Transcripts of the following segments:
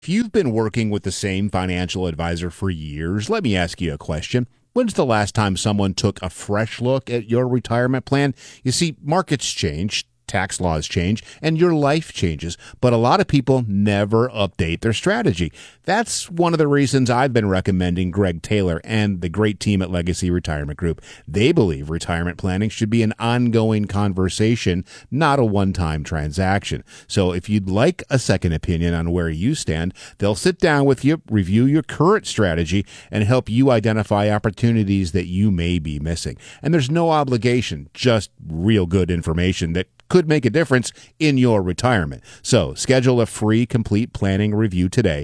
If you've been working with the same financial advisor for years, let me ask you a question. When's the last time someone took a fresh look at your retirement plan? You see, markets change, tax laws change, and your life changes, but a lot of people never update their strategy. That's one of the reasons I've been recommending Greg Taylor and the great team at Legacy Retirement Group. They believe retirement planning should be an ongoing conversation, not a one-time transaction. So if you'd like a second opinion on where you stand, they'll sit down with you, review your current strategy, and help you identify opportunities that you may be missing. And there's no obligation, just real good information that could make a difference in your retirement. So schedule a free complete planning review today.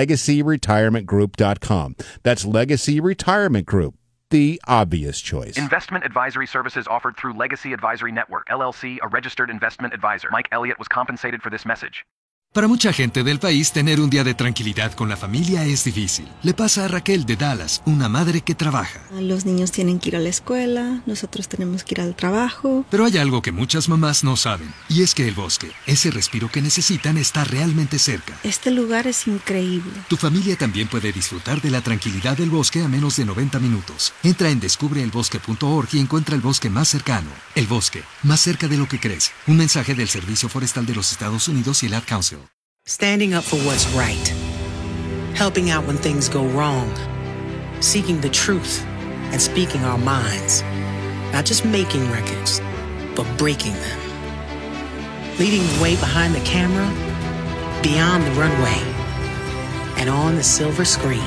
LegacyRetirementGroup.com. That's Legacy Retirement Group, the obvious choice. Investment advisory services offered through Legacy Advisory Network, LLC, a registered investment advisor. Mike Elliott was compensated for this message. Para mucha gente del país, tener un día de tranquilidad con la familia es difícil. Le pasa a Raquel de Dallas, una madre que trabaja. Los niños tienen que ir a la escuela, nosotros tenemos que ir al trabajo. Pero hay algo que muchas mamás no saben, y es que el bosque, ese respiro que necesitan, está realmente cerca. Este lugar es increíble. Tu familia también puede disfrutar de la tranquilidad del bosque a menos de 90 minutos. Entra en descubreelbosque.org y encuentra el bosque más cercano. El bosque, más cerca de lo que crees. Un mensaje del Servicio Forestal de los Estados Unidos y el Ad Council. Standing up for what's right. Helping out when things go wrong. Seeking the truth and speaking our minds. Not just making records, but breaking them. Leading the way behind the camera, beyond the runway, and on the silver screen.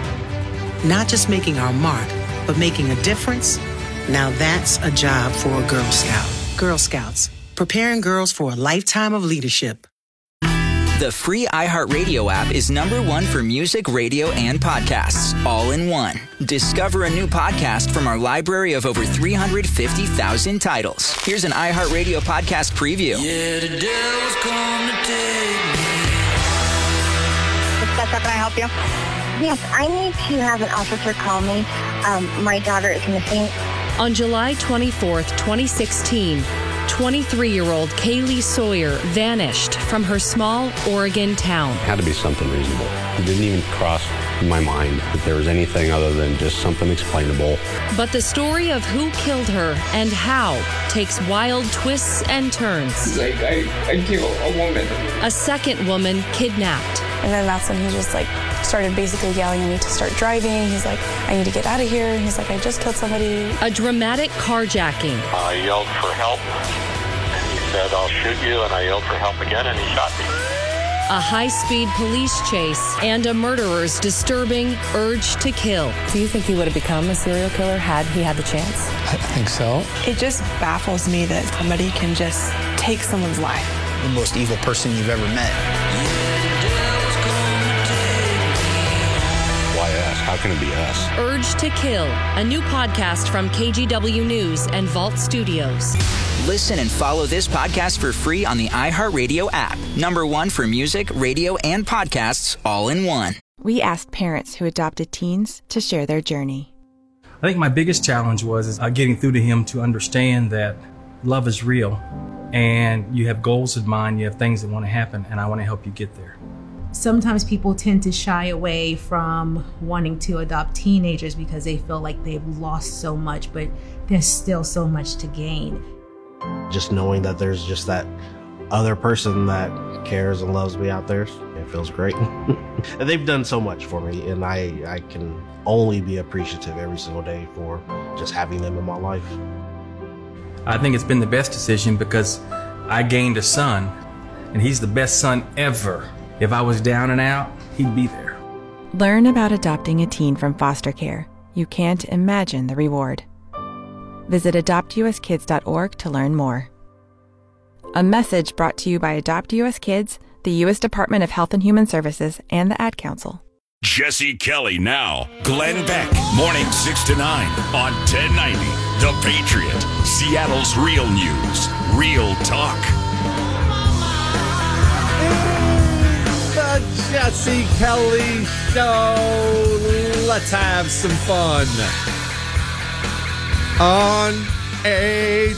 Not just making our mark, but making a difference. Now that's a job for a Girl Scout. Girl Scouts, preparing girls for a lifetime of leadership. The free iHeartRadio app is #1 for music, radio, and podcasts, all in one. Discover a new podcast from our library of over 350,000 titles. Here's an iHeartRadio podcast preview. Yeah, the devil's come to take me. Can I help you? Yes, I need to have an officer call me. My daughter is missing. On July 24th, 2016, 23-year-old Kaylee Sawyer vanished from her small Oregon town. It had to be something reasonable. It didn't even cross my mind that there was anything other than just something explainable. But the story of who killed her and how takes wild twists and turns. Like, I killed a woman. A second woman kidnapped. And then that's when he just started basically yelling at me to start driving. He's like, I need to get out of here. He's like, I just killed somebody. A dramatic carjacking. I yelled for help, and he said, I'll shoot you, and I yelled for help again, and he shot me. A high-speed police chase and a murderer's disturbing urge to kill. Do you think he would have become a serial killer had he had the chance? I think so. It just baffles me that somebody can just take someone's life. The most evil person you've ever met. How can it be us? Urge to Kill, a new podcast from KGW News and Vault Studios. Listen and follow this podcast for free on the iHeartRadio app. #1 for music, radio, and podcasts, all in one. We asked parents who adopted teens to share their journey. I think my biggest challenge was getting through to him to understand that love is real and you have goals in mind, you have things that want to happen, and I want to help you get there. Sometimes people tend to shy away from wanting to adopt teenagers because they feel like they've lost so much, but there's still so much to gain. Just knowing that there's just that other person that cares and loves me out there, it feels great. And they've done so much for me, and I can only be appreciative every single day for just having them in my life. I think it's been the best decision because I gained a son, and he's the best son ever. If I was down and out, he'd be there. Learn about adopting a teen from foster care. You can't imagine the reward. Visit adoptuskids.org to learn more. A message brought to you by Adopt U.S. Kids, the U.S. Department of Health and Human Services, and the Ad Council. Jesse Kelly now. Glenn Beck. Morning 6 to 9 on 1090. The Patriot. Seattle's real news. Real talk. The Jesse Kelly Show. Let's have some fun. On a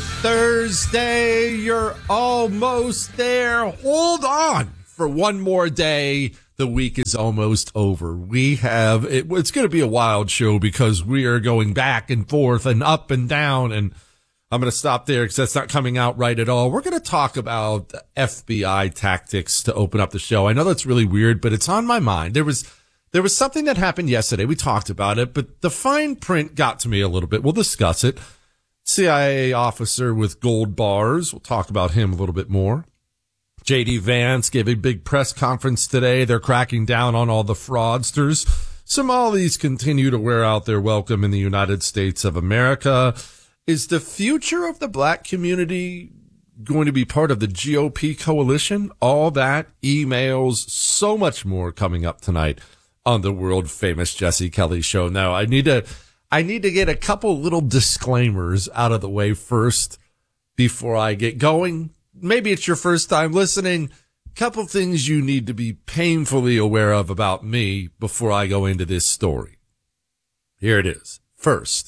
Thursday, you're almost there. Hold on for one more day. the week is almost over. We have, it's going to be a wild show because we are going back and forth and up and down, and I'm going to stop there because that's not coming out right at all. We're going to talk about FBI tactics to open up the show. I know that's really weird, but it's on my mind. There was something that happened yesterday. We talked about it, but the fine print got to me a little bit. We'll discuss it. CIA officer with gold bars. We'll talk about him a little bit more. J.D. Vance gave a big press conference today. They're cracking down on all the fraudsters. Somalis continue to wear out their welcome in the United States of America. Is the future of the black community going to be part of the GOP coalition? All that, emails, so much more coming up tonight on the world famous Jesse Kelly Show. Now, I need to get a couple little disclaimers out of the way first before I get going. Maybe it's your first time listening. Couple things you need to be painfully aware of about me before I go into this story. Here it is. First,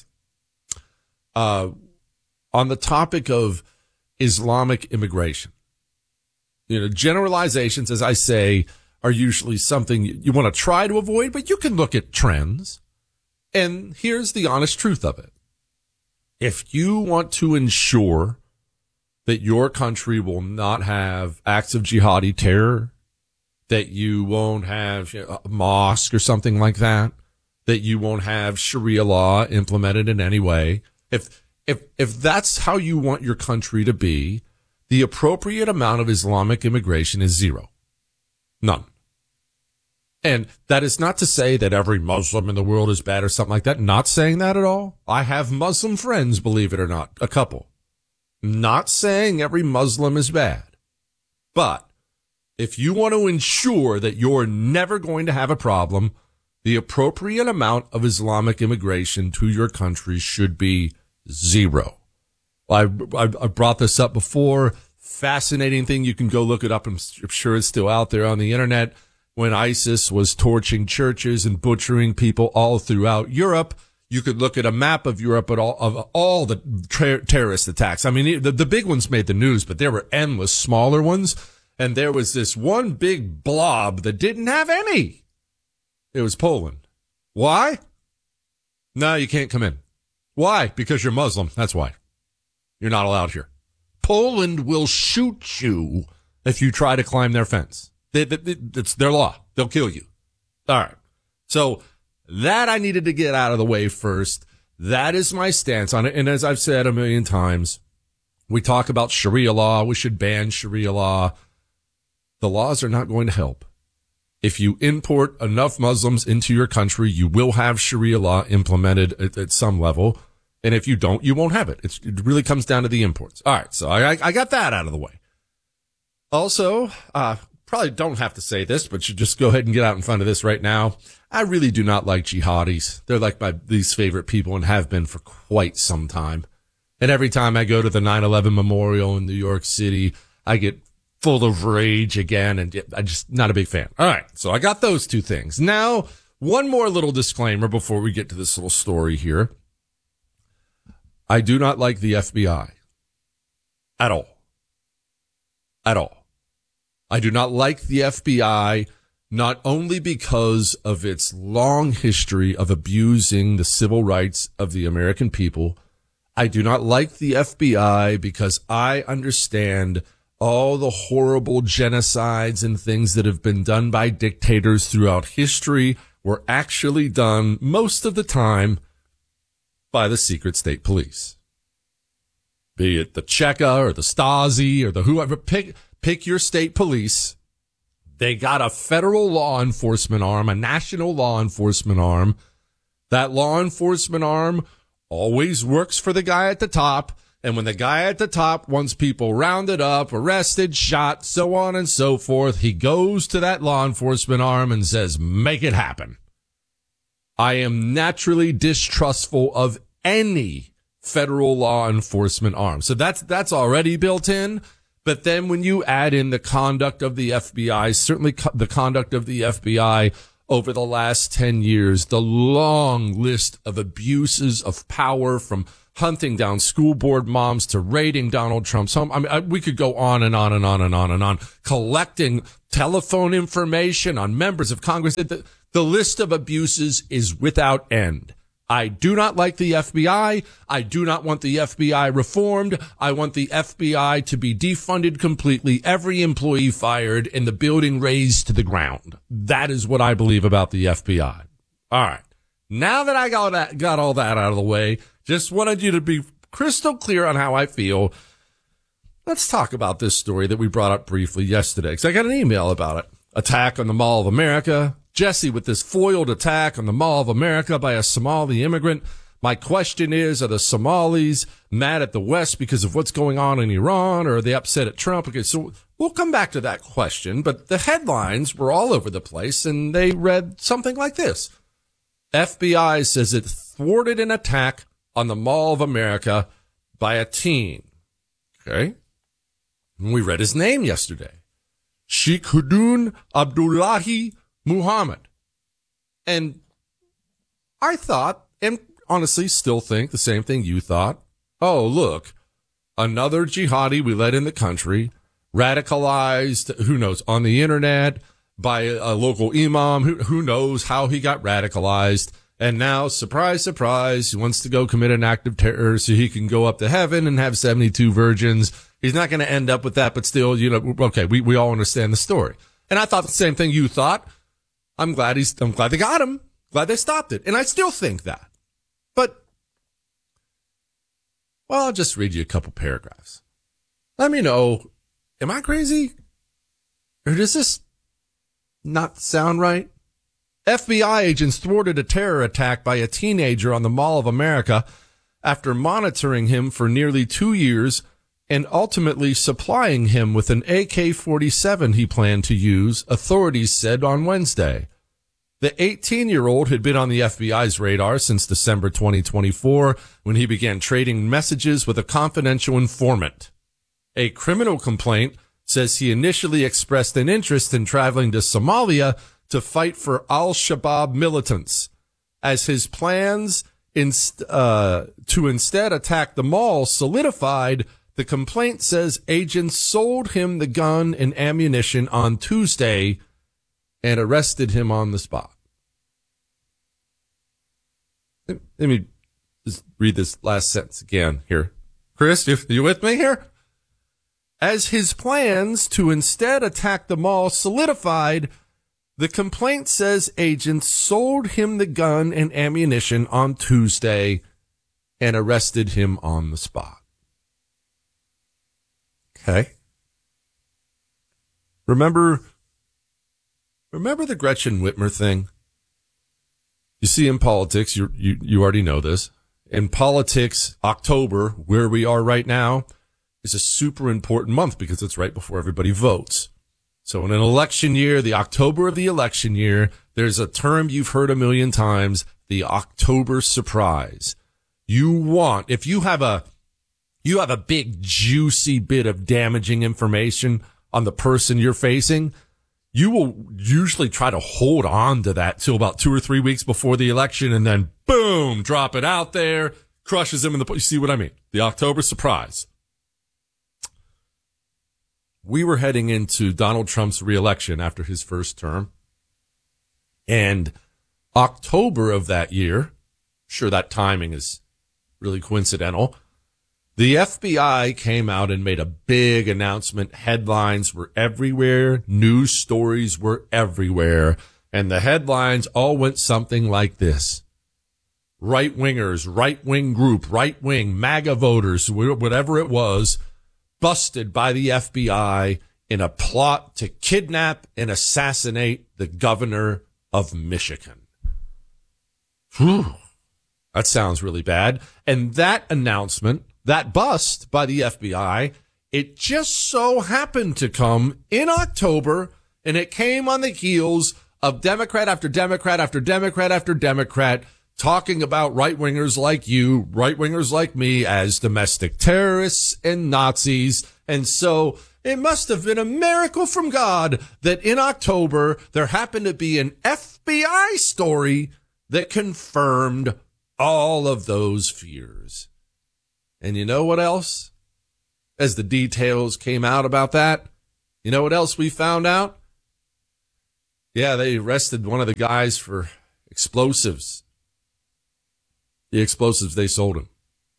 on the topic of Islamic immigration, generalizations, as I say, are usually something you want to try to avoid, but you can look at trends. And here's the honest truth of it. If you want to ensure that your country will not have acts of jihadi terror, that you won't have a mosque or something like that, that you won't have Sharia law implemented in any way, if that's how you want your country to be, the appropriate amount of Islamic immigration is zero. None. And that is not to say that every Muslim in the world is bad or something like that. Not saying that at all. I have Muslim friends, believe it or not, a couple. Not saying every Muslim is bad. But if you want to ensure that you're never going to have a problem, the appropriate amount of Islamic immigration to your country should be zero. I brought this up before. Fascinating thing. You can go look it up. I'm sure it's still out there on the internet. When ISIS was torching churches and butchering people all throughout Europe, you could look at a map of Europe of all the terrorist attacks. I mean, the big ones made the news, but there were endless smaller ones. And there was this one big blob that didn't have any. It was Poland. Why? No, you can't come in. Why? Because you're Muslim. That's why. You're not allowed here. Poland will shoot you if you try to climb their fence. It's their law. They'll kill you. All right. So that I needed to get out of the way first. That is my stance on it. And as I've said a million times, we talk about Sharia law. We should ban Sharia law. The laws are not going to help. If you import enough Muslims into your country, you will have Sharia law implemented at some level. And if you don't, you won't have it. It really comes down to the imports. All right. So I got that out of the way. Also, probably don't have to say this, but should just go ahead and get out in front of this right now. I really do not like jihadis. They're like my least favorite people and have been for quite some time. And every time I go to the 9/11 memorial in New York City, I get full of rage again, and I'm just not a big fan. All right, so I got those two things. Now, one more little disclaimer before we get to this little story here. I do not like the FBI. At all. At all. I do not like the FBI, not only because of its long history of abusing the civil rights of the American people. I do not like the FBI because I understand all the horrible genocides and things that have been done by dictators throughout history were actually done most of the time by the secret state police. Be it the Cheka or the Stasi or the whoever, pick your state police. They got a federal law enforcement arm, a national law enforcement arm. That law enforcement arm always works for the guy at the top. And when the guy at the top wants people rounded up, arrested, shot, so on and so forth, he goes to that law enforcement arm and says, make it happen. I am naturally distrustful of any federal law enforcement arm. So that's already built in. But then when you add in the conduct of the FBI, certainly the conduct of the FBI over the last 10 years, the long list of abuses of power from hunting down school board moms to raiding Donald Trump's home. I mean, we could go on and on and on and on and on, collecting telephone information on members of Congress. The list of abuses is without end. I do not like the FBI. I do not want the FBI reformed. I want the FBI to be defunded completely, every employee fired, and the building razed to the ground. That is what I believe about the FBI. All right. Now that I got all that out of the way, just wanted you to be crystal clear on how I feel. Let's talk about this story that we brought up briefly yesterday, because I got an email about it. Attack on the Mall of America. Jesse with this foiled attack on the Mall of America by a Somali immigrant. My question is, are the Somalis mad at the West because of what's going on in Iran, or are they upset at Trump? Okay, so we'll come back to that question, but the headlines were all over the place, and they read something like this. FBI says it thwarted an attack on the Mall of America by a teen. Okay. And we read his name yesterday. Sheikhuddin Abdullahi Muhammad. And I thought, and honestly still think the same thing you thought. Oh, look, another jihadi we let in the country, radicalized, who knows, on the internet by a local imam, who knows how he got radicalized. And now, surprise, surprise, he wants to go commit an act of terror so he can go up to heaven and have 72 virgins. He's not going to end up with that, but still, you know, okay, we all understand the story. And I thought the same thing you thought. I'm glad they got him. Glad they stopped it. And I still think that. But, well, I'll just read you a couple paragraphs. Let me know, am I crazy? Or does this not sound right? FBI agents thwarted a terror attack by a teenager on the Mall of America after monitoring him for nearly 2 years and ultimately supplying him with an AK-47 he planned to use, authorities said on Wednesday. The 18-year-old had been on the FBI's radar since December 2024 when he began trading messages with a confidential informant. A criminal complaint says he initially expressed an interest in traveling to Somalia to fight for al-Shabaab militants. As his plans to instead attack the mall solidified, the complaint says agents sold him the gun and ammunition on Tuesday and arrested him on the spot. Let me just read this last sentence again here. Chris, you with me here? As his plans to instead attack the mall solidified, the complaint says agents sold him the gun and ammunition on Tuesday and arrested him on the spot. Okay. Remember the Gretchen Whitmer thing? You see, in politics, you already know this. In politics, October, where we are right now, is a super important month because it's right before everybody votes. So in an election year, the October of the election year, there's a term you've heard a million times, the October surprise. If you have a big juicy bit of damaging information on the person you're facing, you will usually try to hold on to that till about 2 or 3 weeks before the election and then boom, drop it out there, crushes them in the, you see what I mean? The October surprise. We were heading into Donald Trump's reelection after his first term. And October of that year, sure that timing is really coincidental, the FBI came out and made a big announcement. Headlines were everywhere. News stories were everywhere. And the headlines all went something like this. Right-wingers, right-wing group, right-wing, MAGA voters, whatever it was, busted by the FBI in a plot to kidnap and assassinate the governor of Michigan. Whew. That sounds really bad. And that announcement, that bust by the FBI, it just so happened to come in October, and it came on the heels of Democrat after Democrat after Democrat after Democrat talking about right-wingers like you, right-wingers like me as domestic terrorists and Nazis. And so it must have been a miracle from God that in October there happened to be an FBI story that confirmed all of those fears. And you know what else? As the details came out about that, you know what else we found out? Yeah, they arrested one of the guys for explosives. The explosives they sold him.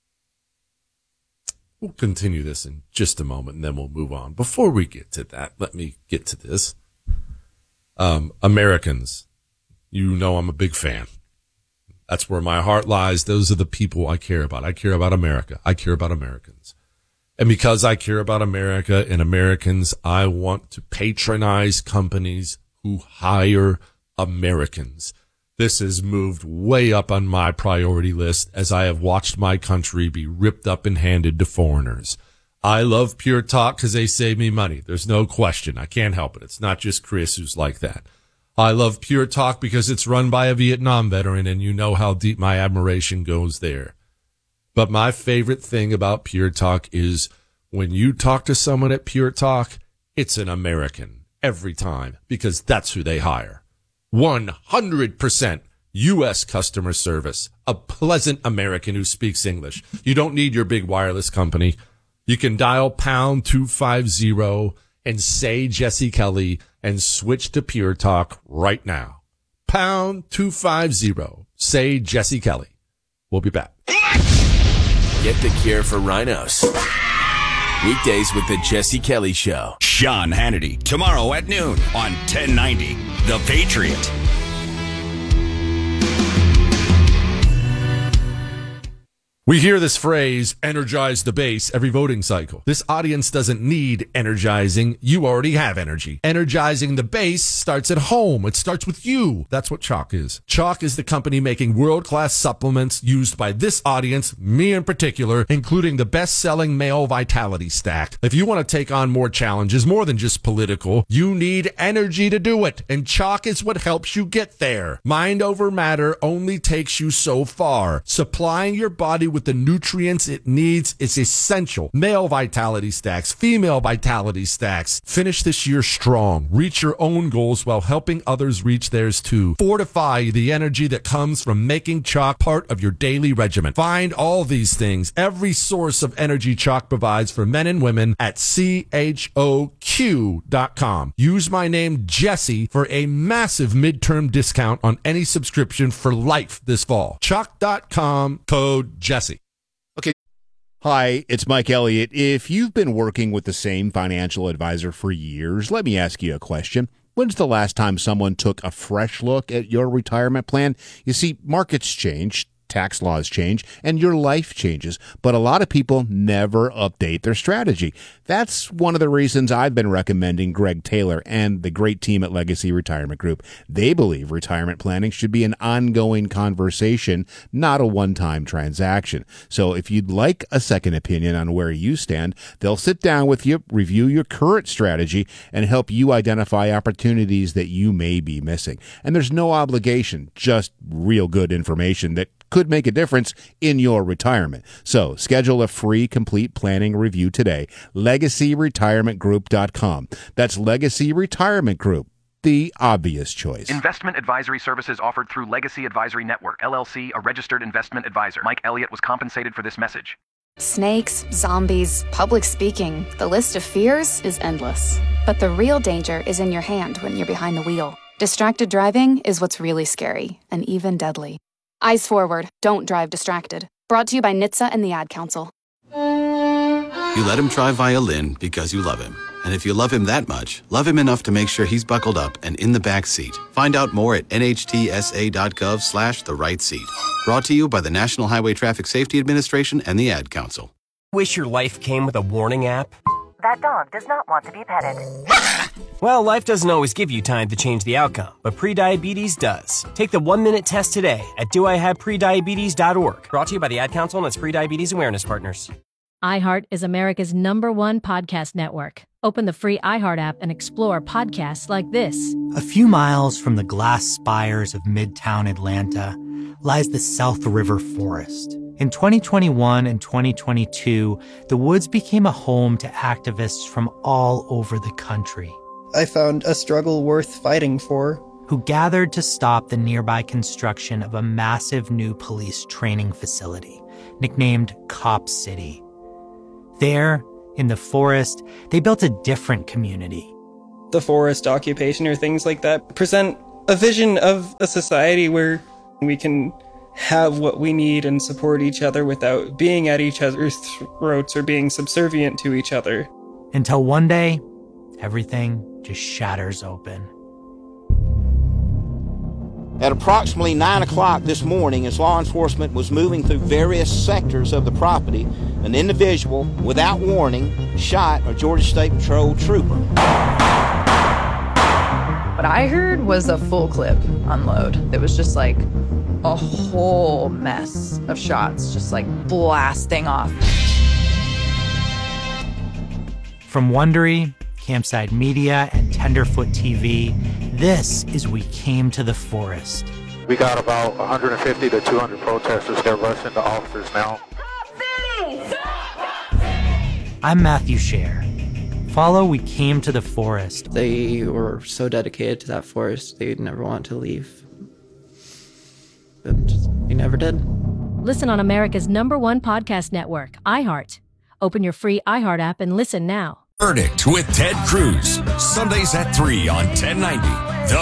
We'll continue this in just a moment, and then we'll move on. Before we get to that, let me get to this. Americans. You know I'm a big fan. That's where my heart lies. Those are the people I care about. I care about America. I care about Americans. And because I care about America and Americans, I want to patronize companies who hire Americans. This has moved way up on my priority list as I have watched my country be ripped up and handed to foreigners. I love Pure Talk because they save me money. There's no question. I can't help it. It's not just Chris who's like that. I love Pure Talk because it's run by a Vietnam veteran, and you know how deep my admiration goes there. But my favorite thing about Pure Talk is when you talk to someone at Pure Talk, it's an American every time because that's who they hire. 100% U.S. customer service, a pleasant American who speaks English. You don't need your big wireless company. You can dial pound 250 and say Jesse Kelly and switch to Pure Talk right now. Pound 250, say Jesse Kelly. We'll be back. Get the cure for rhinos. Weekdays with the Jesse Kelly Show. Sean Hannity, tomorrow at noon on 1090, The Patriot. We hear this phrase, energize the base, every voting cycle. This audience doesn't need energizing. You already have energy. Energizing the base starts at home. It starts with you. That's what Chalk is. Chalk is the company making world-class supplements used by this audience, me in particular, including the best-selling male vitality stack. If you want to take on more challenges, more than just political, you need energy to do it. And Chalk is what helps you get there. Mind over matter only takes you so far. Supplying your body with the nutrients it needs is essential. Male vitality stacks, female vitality stacks. Finish this year strong. Reach your own goals while helping others reach theirs too. Fortify the energy that comes from making Chalk part of your daily regimen. Find all these things, every source of energy Chalk provides for men and women at CHOQ.com. Use my name Jesse for a massive midterm discount on any subscription for life this fall. Chalk.com, code Jesse. Hi, it's Mike Elliott. If you've been working with the same financial advisor for years, let me ask you a question. When's the last time someone took a fresh look at your retirement plan? You see, markets change, tax laws change, and your life changes, but a lot of people never update their strategy. That's one of the reasons I've been recommending Greg Taylor and the great team at Legacy Retirement Group. They believe retirement planning should be an ongoing conversation, not a one-time transaction. So if you'd like a second opinion on where you stand, they'll sit down with you, review your current strategy, and help you identify opportunities that you may be missing. And there's no obligation, just real good information that could make a difference in your retirement. So schedule a free complete planning review today. LegacyRetirementGroup.com. That's Legacy Retirement Group, the obvious choice. Investment advisory services offered through Legacy Advisory Network, LLC, a registered investment advisor. Mike Elliott was compensated for this message. Snakes, zombies, public speaking. The list of fears is endless. But the real danger is in your hand when you're behind the wheel. Distracted driving is what's really scary and even deadly. Eyes forward, don't drive distracted. Brought to you by NHTSA and the Ad Council. You let him try violin because you love him. And if you love him that much, love him enough to make sure he's buckled up and in the back seat. Find out more at nhtsa.gov/the-right-seat. Brought to you by the National Highway Traffic Safety Administration and the Ad Council. Wish your life came with a warning app? That dog does not want to be petted. Well, life doesn't always give you time to change the outcome, but prediabetes does. Take the 1-minute test today at doihaveprediabetes.org. Brought to you by the Ad Council and its pre-diabetes awareness partners. iHeart is America's #1 podcast network. Open the free iHeart app and explore podcasts like this. A few miles from the glass spires of Midtown Atlanta lies the South River Forest. In 2021 and 2022, the woods became a home to activists from all over the country. I found a struggle worth fighting for. Who gathered to stop the nearby construction of a massive new police training facility. nicknamed Cop City. There, in the forest, they built a different community. The forest occupation or things like that present a vision of a society where we can have what we need and support each other without being at each other's throats or being subservient to each other. Until one day, everything just shatters open. At approximately 9 o'clock this morning, as law enforcement was moving through various sectors of the property, an individual, without warning, shot a Georgia State Patrol trooper. What I heard was a full clip unload. It was just like a whole mess of shots just like blasting off. From Wondery, Campside Media, and Tenderfoot TV, this is We Came to the Forest. We got about 150 to 200 protesters. They're rushing the officers now. I'm Matthew Scher. Follow We Came to the Forest. They were so dedicated to that forest, they'd never want to leave. But they never did. Listen on America's #1 podcast network, iHeart. Open your free iHeart app and listen now. Verdict with Ted Cruz. Sundays at 3 on 1090